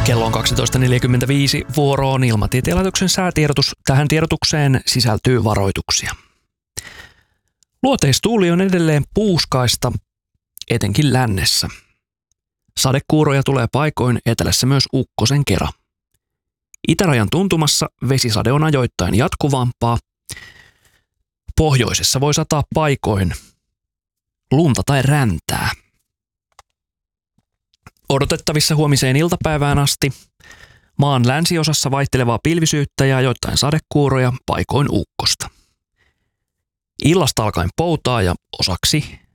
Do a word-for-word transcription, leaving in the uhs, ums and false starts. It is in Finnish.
Kello on kaksitoista neljäkymmentäviisi, vuoro on Ilmatieteen laitoksen säätiedotus. Tähän tiedotukseen sisältyy varoituksia. Luoteistuuli on edelleen puuskaista, etenkin lännessä. Sadekuuroja tulee paikoin, etelässä myös ukkosen kera. Itärajan tuntumassa vesisade on ajoittain jatkuvampaa. Pohjoisessa voi sataa paikoin lunta tai räntää. Odotettavissa huomiseen iltapäivään asti maan länsiosassa vaihtelevaa pilvisyyttä ja ajoittain sadekuuroja, paikoin ukkosta. Illasta alkaen poutaa ja osaksi